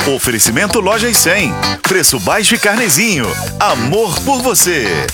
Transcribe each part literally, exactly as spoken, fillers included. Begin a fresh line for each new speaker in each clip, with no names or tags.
Oferecimento Loja e cem. Preço baixo e carnezinho. Amor por você.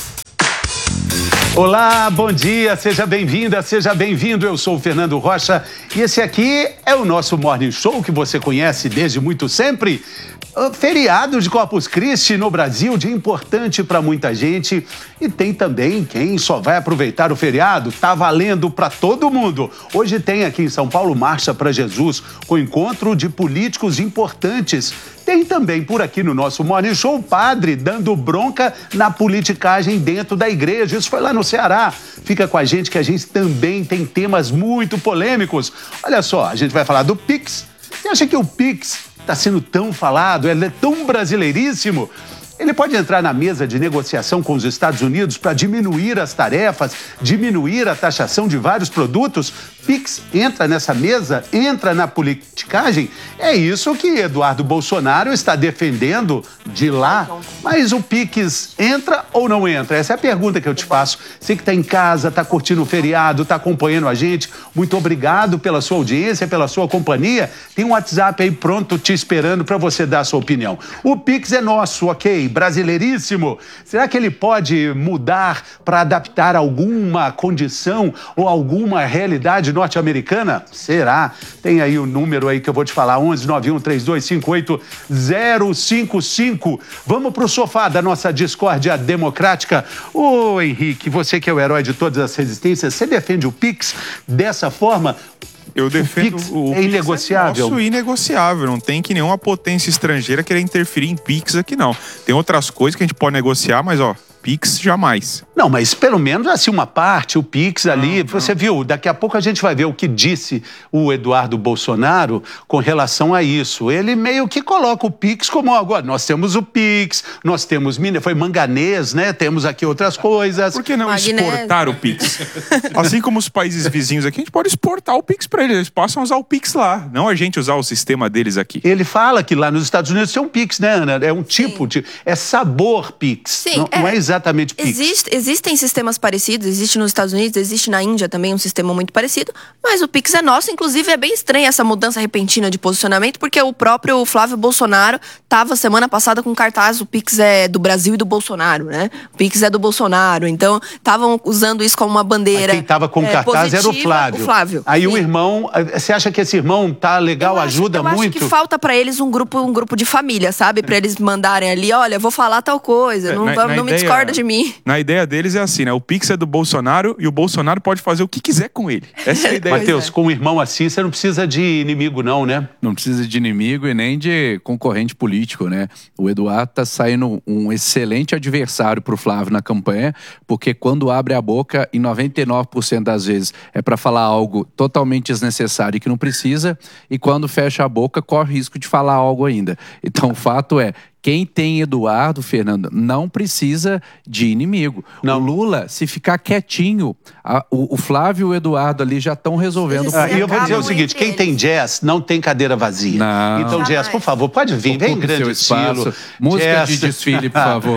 Olá, bom dia, seja bem-vinda, seja bem-vindo. Eu sou o Fernando Rocha e esse aqui é o nosso Morning Show que você conhece desde muito sempre. Feriado de Corpus Christi no Brasil, dia importante para muita gente. E tem também quem só vai aproveitar o feriado, tá valendo para todo mundo. Hoje tem aqui em São Paulo Marcha para Jesus, com encontro de políticos importantes. Tem também por aqui no nosso Morning Show o padre dando bronca na politicagem dentro da igreja. Isso foi lá no Ceará. Fica com a gente que a gente também tem temas muito polêmicos. Olha só, a gente vai falar do Pix. Você acha que o Pix está sendo tão falado, ele é tão brasileiríssimo? Ele pode entrar na mesa de negociação com os Estados Unidos para diminuir as tarefas, diminuir a taxação de vários produtos? Pix entra nessa mesa, entra na politicagem? É isso que Eduardo Bolsonaro está defendendo de lá. Mas o Pix entra ou não entra? Essa é a pergunta que eu te faço. Você que está em casa, está curtindo o feriado, está acompanhando a gente, muito obrigado pela sua audiência, pela sua companhia. Tem um WhatsApp aí pronto te esperando para você dar a sua opinião. O Pix é nosso, ok? Brasileiríssimo. Será que ele pode mudar para adaptar alguma condição ou alguma realidade norte-americana? Será? Tem aí o número aí que eu vou te falar, onze nove um três dois cinco oito zero cinco cinco. Vamos pro sofá da nossa discórdia democrática. Ô Henrique, você que é o herói de todas as resistências, você defende o Pix dessa forma?
Eu defendo
o Pix
o, o
é inegociável.
É nosso, inegociável. Não tem que nenhuma potência estrangeira querer interferir em Pix aqui, não. Tem outras coisas que a gente pode negociar, mas, ó, Pix jamais.
Não, mas pelo menos assim uma parte, o Pix ali, não, você não. Viu, daqui a pouco a gente vai ver o que disse o Eduardo Bolsonaro com relação a isso. Ele meio que coloca o Pix como agora, nós temos o Pix, nós temos, foi manganês, né? Temos aqui outras coisas.
Por que não
Magnésio.
exportar o Pix? Assim como os países vizinhos aqui, a gente pode exportar o Pix para eles, eles possam usar o Pix lá, não a gente usar o sistema deles aqui.
Ele fala que lá nos Estados Unidos tem um Pix, né, Ana? É um tipo
Sim.
de, é sabor Pix,
Sim,
não é, não é exatamente Pix.
Existe, existem sistemas parecidos, existe nos Estados Unidos, existe na Índia também um sistema muito parecido, mas o Pix é nosso. Inclusive é bem estranha essa mudança repentina de posicionamento, porque o próprio Flávio Bolsonaro estava semana passada com cartaz, o Pix é do Brasil e do Bolsonaro, né? O Pix é do Bolsonaro, então estavam usando isso como uma bandeira.
Mas quem estava com
é,
cartaz
positiva,
era o Flávio.
O Flávio.
Aí
sim.
o irmão, você acha que esse irmão tá legal,
eu
ajuda
acho, eu
muito?
Eu acho que falta pra eles um grupo, um grupo de família, sabe? Pra eles mandarem ali, olha, vou falar tal coisa, não,
na,
vamos,
na
não
ideia,
me discorda de mim.
Na ideia deles é assim, né? O Pix é do Bolsonaro e o Bolsonaro pode fazer o que quiser com ele. Essa é a ideia.
Matheus, com um irmão assim, você não precisa de inimigo não, né?
Não precisa de inimigo e nem de concorrente político, né? O Eduardo tá saindo um excelente adversário pro Flávio na campanha, porque quando abre a boca, em noventa e nove por cento das vezes, é para falar algo totalmente desnecessário e que não precisa, e quando fecha a boca, corre risco de falar algo ainda. Então, o fato é, quem tem Eduardo, Fernando, não precisa de inimigo. Não. O Lula, se ficar quietinho, a, o, o Flávio e o Eduardo ali já estão resolvendo.
Ah, e eu vou dizer o seguinte, quem tem jazz não tem cadeira vazia.
Não.
Então,
Jamais.
Jazz, por favor, pode vir, vem em grande estilo.
Música
Jazz.
de desfile, por favor.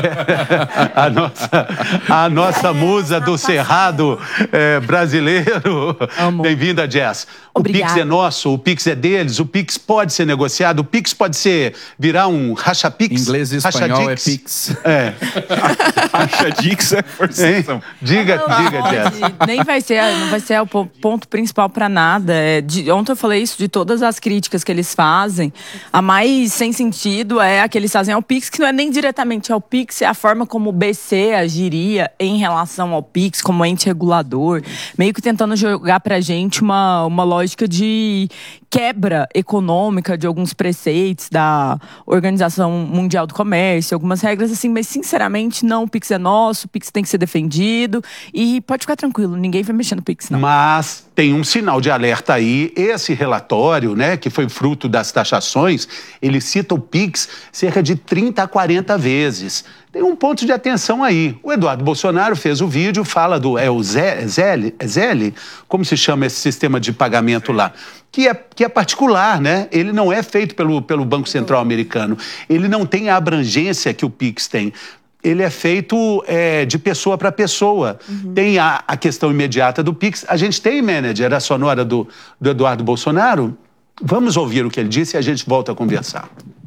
a nossa, a nossa musa do Cerrado é, brasileiro. Bem-vinda, Jazz. O
Obrigada.
Pix é nosso, o Pix é deles, o Pix pode ser negociado, o Pix pode ser, virar um racha-Pix.
Inglês e espanhol é Pix.
É.
Racha-Dix é forçação.
Diga,
não,
diga,
pode.
Jess.
Nem vai ser, não vai ser o ponto principal para nada. É, de, ontem eu falei isso, de todas as críticas que eles fazem, a mais sem sentido é a que eles fazem ao Pix, que não é nem diretamente ao Pix, é a forma como o B C agiria em relação ao Pix, como ente regulador, meio que tentando jogar pra gente uma, uma lógica de quebra econômica de alguns preceitos da Organização Mundial do Comércio, algumas regras assim, mas sinceramente não, o Pix é nosso, o Pix tem que ser defendido e pode ficar tranquilo, ninguém vai mexer no Pix não.
Mas tem um sinal de alerta aí, esse relatório, né, que foi fruto das taxações, ele cita o Pix cerca de trinta a quarenta vezes. Tem um ponto de atenção aí. O Eduardo Bolsonaro fez o vídeo, fala do é o Zelle, Zelle, como se chama esse sistema de pagamento lá, que é, que é particular, né? Ele não é feito pelo, pelo Banco Central americano. Ele não tem a abrangência que o Pix tem. Ele é feito é, de pessoa para pessoa. Uhum. Tem a, a questão imediata do Pix. A gente tem manager, a sonora do, do Eduardo Bolsonaro. Vamos ouvir o que ele disse e a gente volta a conversar.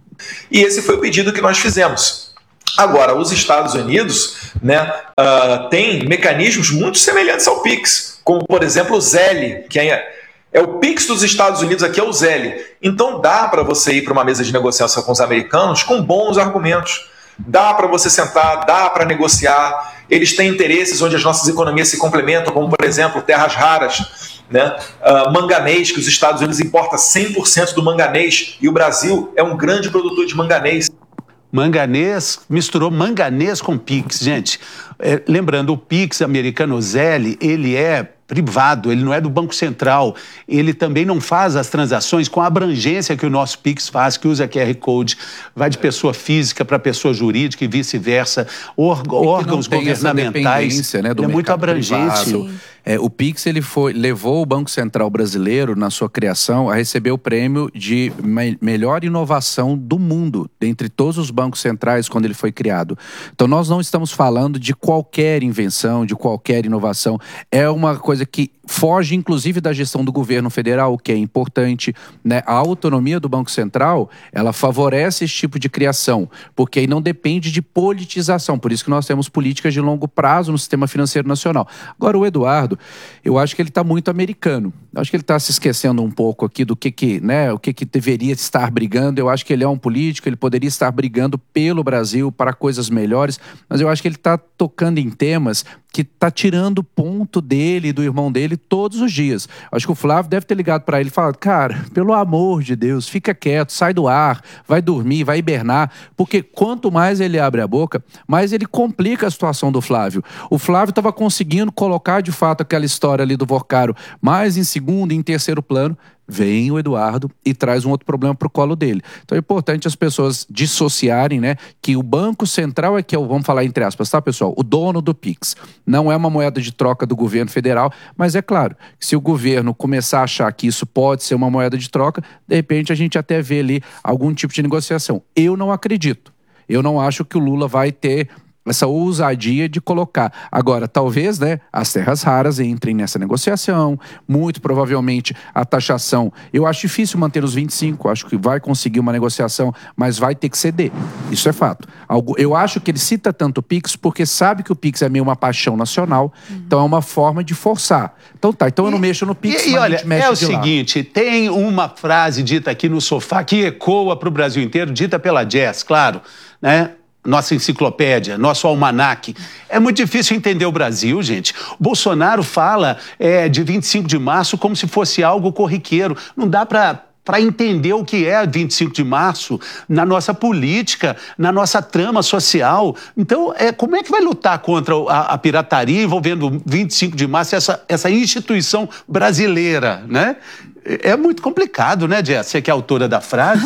E esse foi o pedido que nós fizemos. Agora, os Estados Unidos, né, uh, têm mecanismos muito semelhantes ao Pix, como, por exemplo, o Zelle, que é, é o Pix dos Estados Unidos, aqui é o Zelle. Então dá para você ir para uma mesa de negociação com os americanos com bons argumentos. Dá para você sentar, dá para negociar. Eles têm interesses onde as nossas economias se complementam, como, por exemplo, terras raras, né? uh, manganês, que os Estados Unidos importam cem por cento do manganês, e o Brasil é um grande produtor de manganês.
Manganês, misturou manganês com Pix, gente. É, lembrando, o Pix americano Zelle, ele é privado, ele não é do Banco Central, ele também não faz as transações com a abrangência que o nosso Pix faz, que usa Q R Code, vai de pessoa física para pessoa jurídica e vice-versa, Or órgãos governamentais,
né, do
é muito abrangente.
É, o Pix ele foi, levou o Banco Central brasileiro, na sua criação, a receber o prêmio de me melhor inovação do mundo, dentre todos os bancos centrais, quando ele foi criado. Então, nós não estamos falando de qualquer invenção, de qualquer inovação. É uma coisa que foge, inclusive, da gestão do governo federal, o que é importante, né? A autonomia do Banco Central, ela favorece esse tipo de criação, porque aí não depende de politização. Por isso que nós temos políticas de longo prazo no sistema financeiro nacional. Agora, o Eduardo, eu acho que ele está muito americano. Eu acho que ele está se esquecendo um pouco aqui do que que, né, o que que deveria estar brigando. Eu acho que ele é um político, ele poderia estar brigando pelo Brasil para coisas melhores, mas eu acho que ele está tocando em temas que está tirando ponto dele e do irmão dele todos os dias. Acho que o Flávio deve ter ligado para ele e falado, cara, pelo amor de Deus, fica quieto, sai do ar, vai dormir, vai hibernar, porque quanto mais ele abre a boca, mais ele complica a situação do Flávio. O Flávio estava conseguindo colocar de fato aquela história ali do Vocaro mais em segundo e em terceiro plano. Vem o Eduardo e traz um outro problema para o colo dele. Então é importante as pessoas dissociarem, né, que o Banco Central é que é o, vamos falar entre aspas, tá, pessoal? O dono do Pix. Não é uma moeda de troca do governo federal, mas é claro, que se o governo começar a achar que isso pode ser uma moeda de troca, de repente a gente até vê ali algum tipo de negociação. Eu não acredito. Eu não acho que o Lula vai ter essa ousadia de colocar. Agora, talvez, né, as terras raras entrem nessa negociação, muito provavelmente a taxação. Eu acho difícil manter os vinte e cinco, acho que vai conseguir uma negociação, mas vai ter que ceder. Isso é fato. Eu acho que ele cita tanto o Pix porque sabe que o Pix é meio uma paixão nacional, uhum. Então é uma forma de forçar. Então tá, então eu não mexo no Pix,
e,
mas
e olha,
a gente mexe
é o
de
seguinte,
lá.
Tem uma frase dita aqui no sofá que ecoa para o Brasil inteiro, dita pela Jess, claro, né? Nossa enciclopédia, nosso almanaque. É muito difícil entender o Brasil, gente. O Bolsonaro fala é, de vinte e cinco de março como se fosse algo corriqueiro. Não dá para para entender o que é vinte e cinco de março na nossa política, na nossa trama social. Então, é, como é que vai lutar contra a, a pirataria envolvendo vinte e cinco de março, essa, essa instituição brasileira, né? É muito complicado, né, Jess? Você que é autora da frase.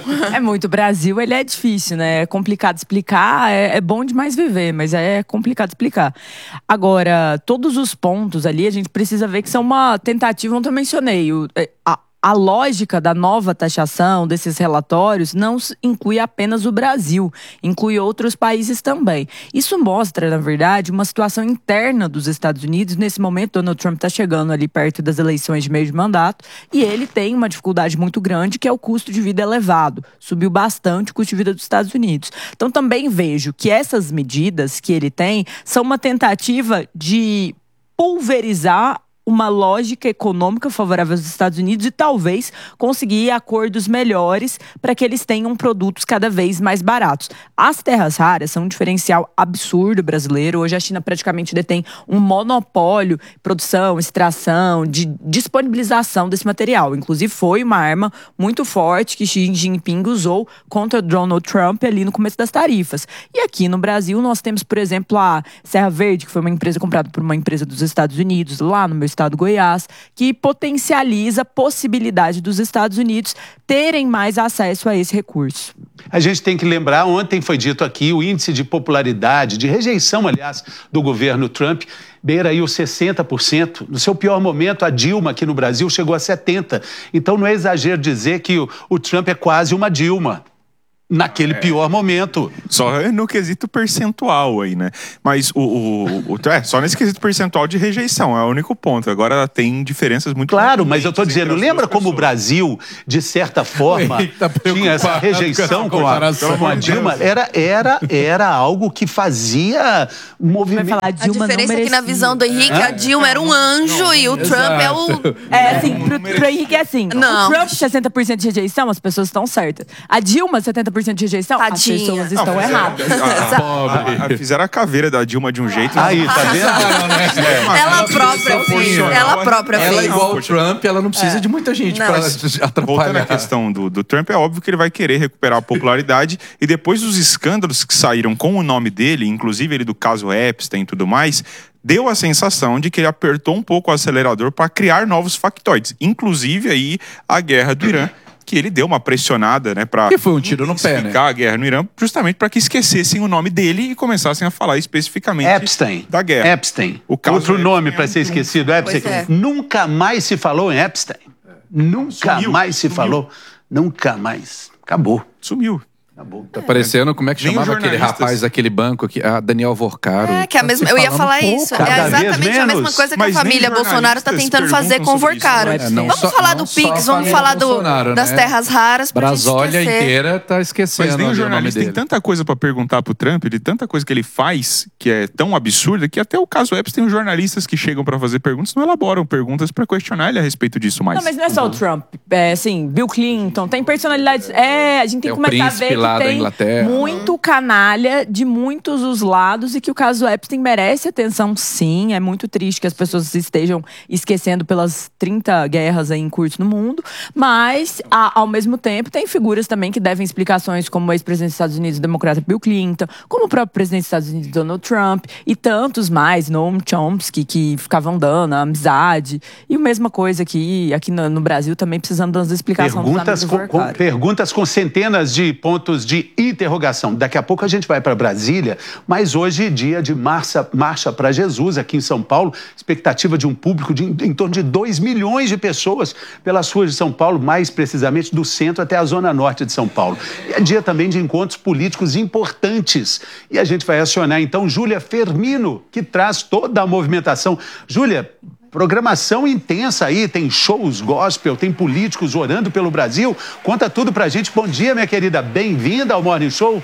É muito Brasil, ele é difícil, né? É complicado explicar, é, é bom demais viver, mas é complicado explicar. Agora, todos os pontos ali, a gente precisa ver que são uma tentativa, ontem eu mencionei, o, a, A lógica da nova taxação, desses relatórios, não inclui apenas o Brasil, inclui outros países também. Isso mostra, na verdade, uma situação interna dos Estados Unidos. Nesse momento, Donald Trump está chegando ali perto das eleições de meio de mandato e ele tem uma dificuldade muito grande, que é o custo de vida elevado. Subiu bastante o custo de vida dos Estados Unidos. Então, também vejo que essas medidas que ele tem são uma tentativa de pulverizar uma lógica econômica favorável aos Estados Unidos e talvez conseguir acordos melhores para que eles tenham produtos cada vez mais baratos. As terras raras são um diferencial absurdo brasileiro. Hoje a China praticamente detém um monopólio, produção, extração, de disponibilização desse material. Inclusive foi uma arma muito forte que Xi Jinping usou contra Donald Trump ali no começo das tarifas. E aqui no Brasil nós temos, por exemplo, a Serra Verde, que foi uma empresa comprada por uma empresa dos Estados Unidos, lá no meu estado do Goiás, que potencializa a possibilidade dos Estados Unidos terem mais acesso a esse recurso.
A gente tem que lembrar, ontem foi dito aqui, o índice de popularidade, de rejeição, aliás, do governo Trump, beira aí os sessenta por cento. No seu pior momento, a Dilma aqui no Brasil chegou a setenta por cento. Então não é exagero dizer que o, o Trump é quase uma Dilma. naquele pior momento.
Só no quesito percentual aí, né? Mas o, o, o é, só nesse quesito percentual de rejeição, é o único ponto. Agora tem diferenças muito
Claro, mas eu tô dizendo, lembra como o Brasil, de certa forma, tá tinha essa rejeição com a, com a Dilma? Era, era, era algo que fazia movimento.
Falar, a,
a
Dilma
diferença
não
é que na visão do Henrique, a Dilma era um anjo não, e o Trump exato. é o...
É assim, pro, pro Henrique é assim.
Não.
O Trump, sessenta por cento de rejeição, as pessoas estão certas. A Dilma, setenta por cento de rejeição, Tadinha. as pessoas estão não, erradas.
A, a, a, fizeram a caveira da Dilma de um jeito.
Aí, tá vendo?
É. Ela, ela própria fez. Ela própria fez.
Ela é igual o Trump, ela não precisa é. de muita gente não. pra atrapalhar.
Voltando à questão do, do Trump, é óbvio que ele vai querer recuperar a popularidade e depois dos escândalos que saíram com o nome dele, inclusive ele do caso Epstein e tudo mais, deu a sensação de que ele apertou um pouco o acelerador para criar novos factoides, inclusive aí a guerra do Irã, que ele deu uma pressionada, né, para
que foi um tiro no pé, né?
a guerra no Irã, justamente para que esquecessem o nome dele e começassem a falar especificamente
Epstein.
da guerra.
Epstein.
O caso
Outro
Epstein
nome
é
para ser esquecido, Epstein.
É.
Nunca mais se falou em Epstein. É. Nunca
Sumiu.
mais se
Sumiu.
falou. Nunca mais. Acabou.
Sumiu.
Acabou.
Tá parecendo, como é que
Nem
chamava aquele rapaz daquele banco aqui? Ah, Daniel Vorcaro.
É, que é a mesma, eu ia falar
pouco,
isso.
cada
É
vez
exatamente a mesma
menos.
coisa que
Mas
a
nem
família Bolsonaro tá
jornalistas
tentando fazer com o
perguntam sobre
Vorcaro.
isso,
né? Não
Vamos
só-
falar
não
do
só a
Pix, vamos
família
falar do,
Bolsonaro,
das
né?
terras raras pra
Brasólia
gente esquecer.
inteira tá esquecendo.
Mas nem o
ali nome
jornalista tem
dele.
tanta coisa pra perguntar pro Trump, de tanta coisa que ele faz, que é tão absurda, que até o caso Epstein, os jornalistas que chegam pra fazer perguntas não elaboram perguntas pra questionar ele a respeito disso mais.
Não, mas não é só o Trump. É, assim, Bill Clinton, tem personalidades... É, a gente tem
Tem
que
o
começar a
príncipe
ver
lá
que
da
tem
Inglaterra.
muito canalha de muitos os lados e que o caso Epstein merece atenção, sim. É muito triste que as pessoas estejam esquecendo pelas trinta guerras aí em curso no mundo. Mas, a, ao mesmo tempo, tem figuras também que devem explicações, como o ex-presidente dos Estados Unidos, o democrata Bill Clinton, como o próprio presidente dos Estados Unidos, Donald Trump, e tantos mais, Noam Chomsky, que ficavam dando a amizade. E a mesma coisa aqui, aqui no, no Brasil, também precisando das explicações
Perguntas
dos
com,
amigos do
com,
Vorcaro.
perguntas com centenas de pontos de interrogação. Daqui a pouco a gente vai para Brasília, mas hoje, dia de marcha, marcha para Jesus, aqui em São Paulo, expectativa de um público de em torno de dois milhões de pessoas pelas ruas de São Paulo, mais precisamente do centro até a zona norte de São Paulo. E é dia também de encontros políticos importantes. E a gente vai acionar, então, Júlia Fermino, que traz toda a movimentação. Júlia, programação intensa aí, tem shows gospel, tem políticos orando pelo Brasil. Conta tudo pra gente. Bom dia, minha querida. Bem-vinda ao Morning Show.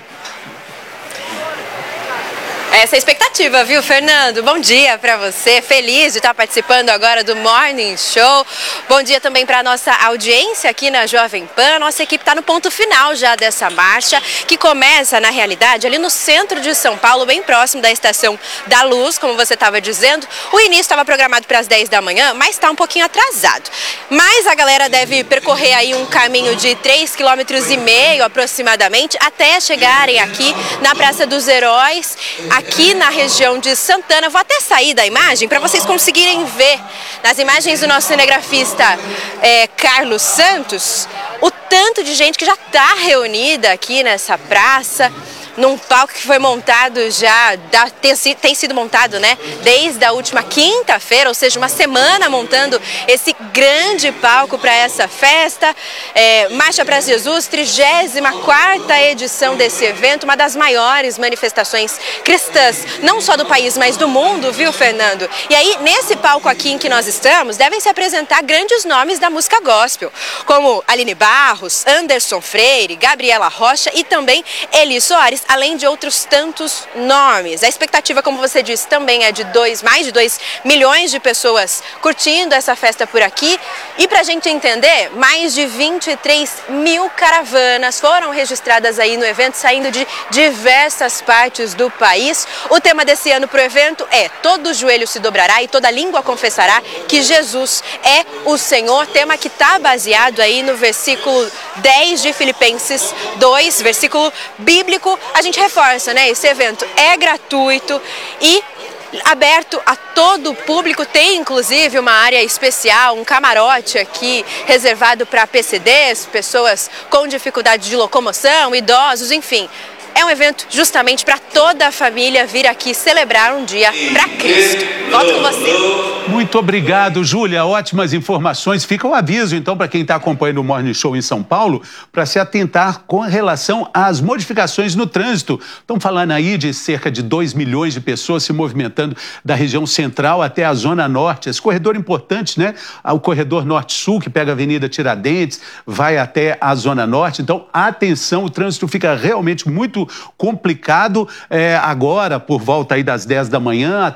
Essa é a expectativa, viu, Fernando? Bom dia para você, feliz de estar participando agora do Morning Show. Bom dia também para a nossa audiência aqui na Jovem Pan. Nossa equipe está no ponto final já dessa marcha, que começa, na realidade, ali no centro de São Paulo, bem próximo da Estação da Luz, como você estava dizendo. O início estava programado para as dez da manhã, mas está um pouquinho atrasado. Mas a galera deve percorrer aí um caminho de três quilômetros e meio aproximadamente, até chegarem aqui na Praça dos Heróis, aqui na região de Santana. Vou até sair da imagem para vocês conseguirem ver nas imagens do nosso cinegrafista é, Carlos Santos o tanto de gente que já está reunida aqui nessa praça, num palco que foi montado já, tem, tem sido montado, né, desde a última quinta-feira, ou seja, uma semana montando esse grande palco para essa festa. É, Marcha para Jesus, trigésima quarta edição desse evento, uma das maiores manifestações cristãs, não só do país, mas do mundo, viu, Fernando? E aí, nesse palco aqui em que nós estamos, devem se apresentar grandes nomes da música gospel, como Aline Barros, Anderson Freire, Gabriela Rocha e também Eli Soares, além de outros tantos nomes. A expectativa, como você disse, também é de dois, mais de dois milhões de pessoas curtindo essa festa por aqui. E para a gente entender, mais de vinte e três mil caravanas foram registradas aí no evento, saindo de diversas partes do país. O tema desse ano para o evento é todo joelho se dobrará e toda língua confessará que Jesus é o Senhor. Tema que está baseado aí no versículo dez de Filipenses dois, versículo bíblico. A gente reforça, né? Esse evento é gratuito e aberto a todo o público. Tem inclusive uma área especial, um camarote aqui reservado para P C Ds, pessoas com dificuldade de locomoção, idosos, enfim. é um evento justamente para toda a família vir aqui celebrar um dia para Cristo. Volto com você.
Muito obrigado, Júlia. Ótimas informações. Fica o aviso, então, para quem está acompanhando o Morning Show em São Paulo, para se atentar com relação às modificações no trânsito. Estão falando aí de cerca de dois milhões de pessoas se movimentando da região central até a zona norte. Esse corredor importante, né? O corredor norte-sul, que pega a Avenida Tiradentes, vai até a zona norte. Então, atenção, o trânsito fica realmente muito complicado é, agora, por volta aí das dez da manhã,